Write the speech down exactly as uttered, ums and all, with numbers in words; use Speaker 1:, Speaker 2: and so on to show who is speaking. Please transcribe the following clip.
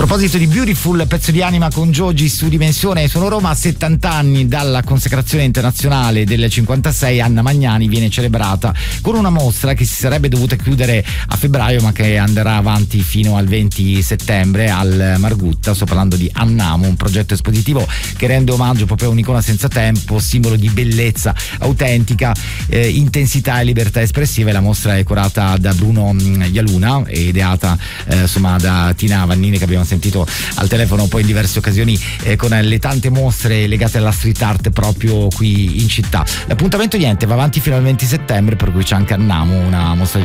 Speaker 1: proposito di Beautiful, pezzo di anima con Joji su Dimensione. Sono Roma, a settanta anni dalla consacrazione internazionale del cinquantasei. Anna Magnani viene celebrata con una mostra che si sarebbe dovuta chiudere a febbraio ma che andrà avanti fino al venti settembre al Margutta. Sto parlando di Annamo, un progetto espositivo che rende omaggio proprio a un'icona senza tempo, simbolo di bellezza autentica, eh, intensità e libertà espressiva. La mostra è curata da Bruno Ialuna e ideata eh, insomma da Tina Vannini, che abbiamo sentito al telefono poi in diverse occasioni eh, con le tante mostre legate alla street art proprio qui in città. L'appuntamento niente va avanti fino al venti settembre, per cui c'è anche Annamo, una mostra